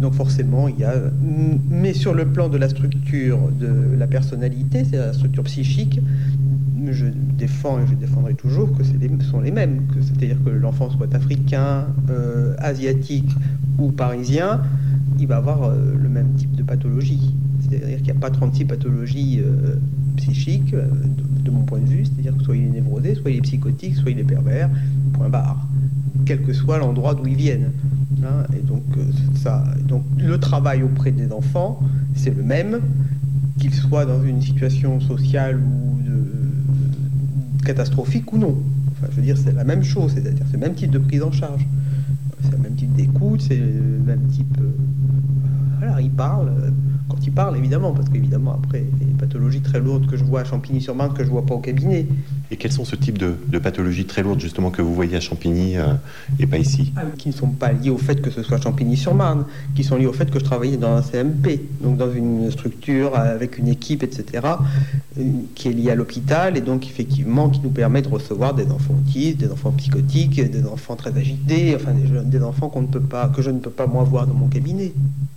Donc forcément, il y a... Mais sur le plan de la structure de la personnalité, c'est la structure psychique, je défends et je défendrai toujours que sont les mêmes. C'est-à-dire que l'enfant soit africain, asiatique ou parisien, il va avoir le même type de pathologie. C'est-à-dire qu'il n'y a pas 36 pathologies psychiques, de mon point de vue. C'est-à-dire que soit il est névrosé, soit il est psychotique, soit il est pervers, point barre. Quel que soit l'endroit d'où ils viennent. Hein, et donc le travail auprès des enfants, c'est le même, qu'ils soient dans une situation sociale ou catastrophique ou non. Enfin, je veux dire, c'est la même chose, c'est-à-dire c'est le même type de prise en charge, c'est le même type d'écoute, c'est le même type. Voilà, il parle. Quand il parle, évidemment, parce qu'évidemment, après, les pathologies très lourdes que je vois à Champigny-sur-Marne, que je vois pas au cabinet. Et quels sont ce type de pathologies très lourdes, justement, que vous voyez à Champigny et pas ici? Qui ne sont pas liées au fait que ce soit Champigny-sur-Marne, qui sont liées au fait que je travaillais dans un CMP, donc dans une structure avec une équipe, etc., qui est liée à l'hôpital, et donc effectivement qui nous permet de recevoir des enfants autistes, des enfants psychotiques, des enfants très agités, enfin des enfants que je ne peux pas moi voir dans mon cabinet.